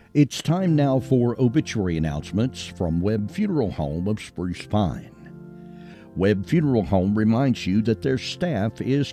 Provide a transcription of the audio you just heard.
It's time now for obituary announcements from Webb Funeral Home of Spruce Pine. Webb Funeral Home reminds you that their staff is